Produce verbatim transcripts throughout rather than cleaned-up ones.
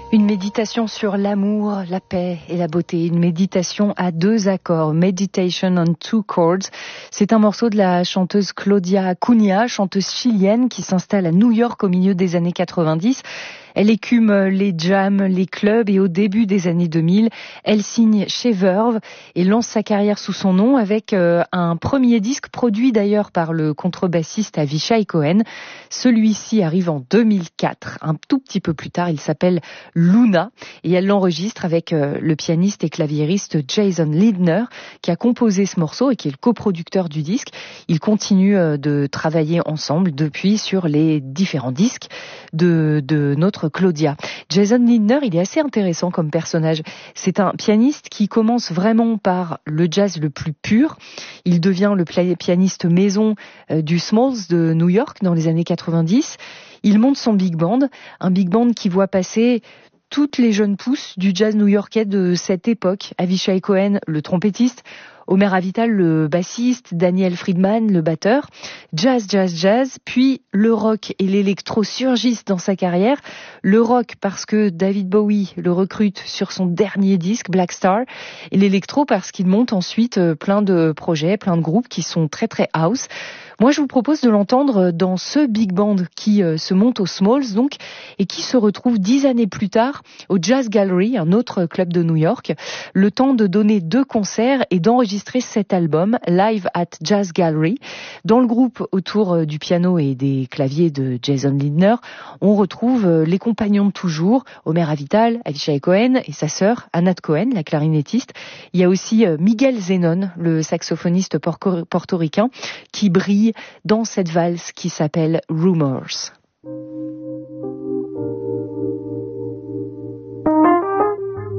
Une méditation sur l'amour, la paix et la beauté. Une méditation à deux accords. Meditation on two chords. C'est un morceau de la chanteuse Claudia Cunha, chanteuse chilienne qui s'installe à New York au milieu des années quatre-vingt-dix. Elle écume les jams, les clubs et au début des années deux mille, elle signe chez Verve et lance sa carrière sous son nom avec euh, un premier disque produit d'ailleurs par le contrebassiste Avishai Cohen. Celui-ci arrive en deux mille quatre. Un tout petit peu plus tard, il s'appelle Luna et elle l'enregistre avec euh, le pianiste et claviériste Jason Lindner qui a composé ce morceau et qui est le coproducteur du disque. Ils continuent euh, de travailler ensemble depuis sur les différents disques de, de notre Claudia. Jason Lindner, il est assez intéressant comme personnage. C'est un pianiste qui commence vraiment par le jazz le plus pur. Il devient le pianiste maison euh, du Smalls de New York dans les années quatre-vingt-dix. Il monte son big band, un big band qui voit passer toutes les jeunes pousses du jazz new-yorkais de cette époque. Avishai Cohen, le trompettiste, Omer Avital, le bassiste, Daniel Friedman, le batteur. Jazz, jazz, jazz, puis le rock et l'électro surgissent dans sa carrière. Le rock parce que David Bowie le recrute sur son dernier disque, Black Star, et l'électro parce qu'il monte ensuite plein de projets, plein de groupes qui sont très très house. Moi, je vous propose de l'entendre dans ce big band qui euh, se monte au Smalls, donc, et qui se retrouve dix années plus tard au Jazz Gallery, un autre club de New York, le temps de donner deux concerts et d'enregistrer cet album, Live at Jazz Gallery. Dans le groupe autour euh, du piano et des claviers de Jason Lindner, on retrouve euh, les compagnons de toujours, Omer Avital, Avishai Cohen et sa sœur, Anat Cohen, la clarinettiste. Il y a aussi euh, Miguel Zenon, le saxophoniste porco- portoricain, qui brille dans cette valse qui s'appelle Rumors.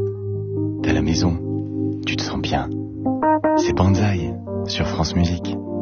T'es à la maison, tu te sens bien. C'est Banzai sur France Musique.